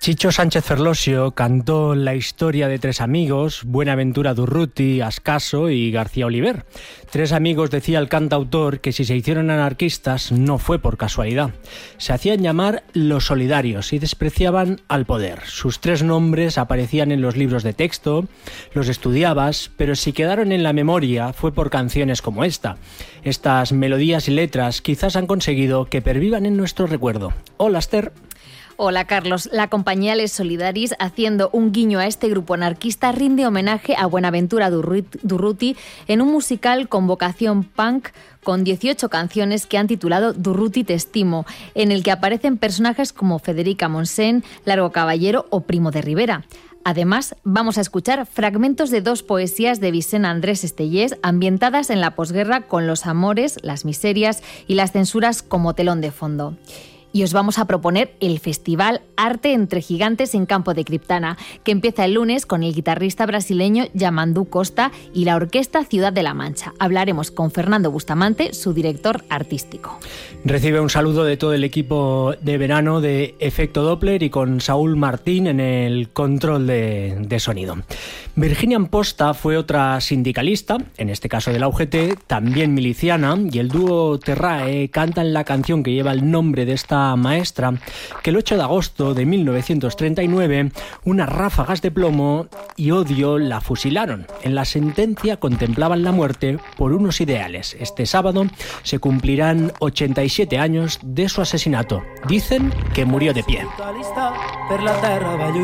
Chicho Sánchez Ferlosio cantó la historia de tres amigos, Buenaventura Durruti, Ascaso y García Oliver. Tres amigos, decía el cantautor, que si se hicieron anarquistas no fue por casualidad. Se hacían llamar los solidarios y despreciaban al poder. Sus tres nombres aparecían en los libros de texto, los estudiabas, pero si quedaron en la memoria fue por canciones como esta. Estas melodías y letras quizás han conseguido que pervivan en nuestro recuerdo. Hola, Esther. Hola, Carlos. La compañía Les Solidaris, haciendo un guiño a este grupo anarquista, rinde homenaje a Buenaventura Durruti en un musical con vocación punk con 18 canciones que han titulado Durruti te estimo, en el que aparecen personajes como Federica Montseny, Largo Caballero o Primo de Rivera. Además, vamos a escuchar fragmentos de dos poesías de Vicent Andrés Estellés ambientadas en la posguerra con los amores, las miserias y las censuras como telón de fondo. Y os vamos a proponer el festival Arte entre Gigantes en Campo de Criptana, que empieza el lunes con el guitarrista brasileño Yamandu Costa y la orquesta Ciudad de la Mancha. Hablaremos con Fernando Bustamante, su director artístico. Recibe un saludo de todo el equipo de verano de Efecto Doppler y con Saúl Martín en el control de sonido. Virginia Amposta fue otra sindicalista, en este caso de la UGT, también miliciana, y el dúo Terrae cantan la canción que lleva el nombre de esta maestra, que el 8 de agosto de 1939 unas ráfagas de plomo y odio la fusilaron. En la sentencia contemplaban la muerte por unos ideales. Este sábado se cumplirán 87 años de su asesinato. Dicen que murió de pie.